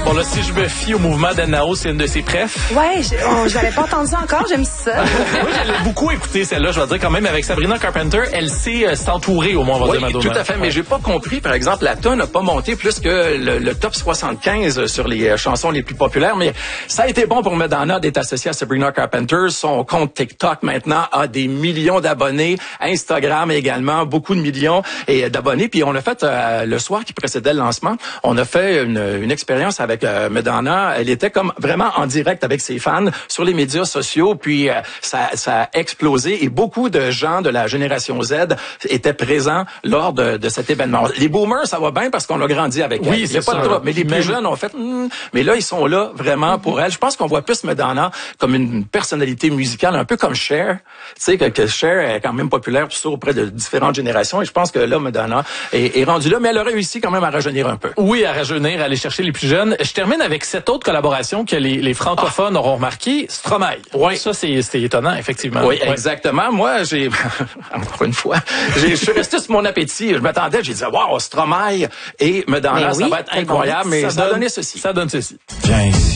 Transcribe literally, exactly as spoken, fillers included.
Bon, là, si je me fie au mouvement d'Anao, c'est une de ses préfs. Ouais, je, oh, je l'avais pas entendu encore, j'aime ça. Moi, j'allais beaucoup écouter celle-là, je vais dire quand même, avec Sabrina Carpenter, elle sait euh, s'entourer au moins, on va oui, dire Madonna. Tout à fait, mais j'ai pas compris, par exemple, la tonne n'a pas monté plus que le, le top soixante-quinze sur les euh, chansons les plus populaires, mais ça a été bon pour Madonna d'être associée à Sabrina Carpenter. Son compte TikTok maintenant a des millions d'abonnés, Instagram également, beaucoup de millions et d'abonnés. Puis on a fait, euh, le soir qui précédait le lancement, on a fait une, une expérience avec euh, Madonna. Elle était comme vraiment en direct avec ses fans sur les médias sociaux, puis euh, ça, ça a explosé et beaucoup de gens de la génération Z étaient présents lors de, de cet événement. Les boomers, ça va bien parce qu'on a grandi avec elle. Oui, c'est pas de trouble. Mais les plus Même... jeunes ont fait, mm, mais là, ils sont là vraiment pour elle. Je pense qu'on voit plus Madonna comme une personnalité musicale, un peu comme Cher. Tu sais, que, que Cher est quand même populaire tout ça auprès de différentes générations et je pense que là, Madonna est, est rendue là, mais elle a réussi quand même à rajeunir un peu. Oui, à rajeunir, à aller chercher les plus jeunes. Je termine avec cette autre collaboration que les, les francophones ah. auront remarqué, Stromae. Oui. Ça, c'est, c'est étonnant, effectivement. Oui, ouais. exactement. Moi, j'ai, encore une fois, j'ai, je suis resté sur mon appétit. Je m'attendais, j'ai dit, wow, Stromae et Madonna, oui, ça va être incroyable, mais ça, ça donne, a donné ceci. Ça donne ceci. Viens ici.